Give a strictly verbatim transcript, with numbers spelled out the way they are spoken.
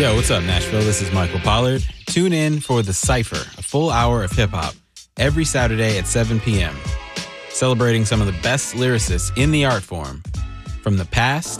Yo, what's up, Nashville? This is Michael Pollard. Tune in for The Cypher, a full hour of hip-hop, every Saturday at seven p.m., celebrating some of the best lyricists in the art form from the past